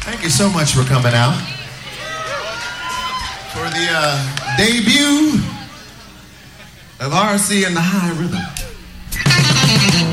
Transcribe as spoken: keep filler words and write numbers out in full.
Thank you so much for coming out for the uh, debut of R C and the High Rhythm.